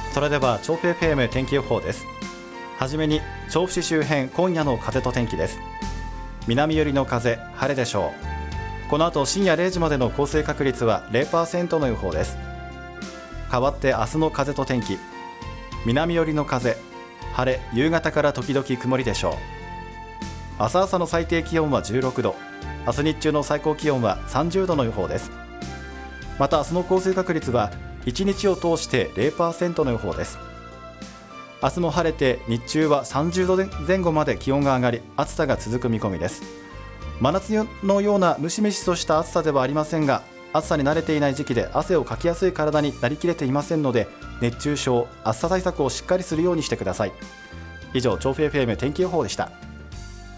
それでは調布 FM 天気予報です。はじめに調布市周辺今夜の風と天気です。南寄りの風、晴れでしょう。この後深夜0時までの降水確率は 0% の予報です。変わって明日の風と天気。南寄りの風、晴れ、夕方から時々曇りでしょう。明日朝の最低気温は16度、明日日中の最高気温は30度の予報です。また明日の降水確率は1日を通して 0% の予報です。明日も晴れて日中は30度前後まで気温が上がり、暑さが続く見込みです。真夏のようなムシムシとした暑さではありませんが、暑さに慣れていない時期で汗をかきやすい体になりきれていませんので、熱中症、暑さ対策をしっかりするようにしてください。以上、調布 FM 天気予報でした。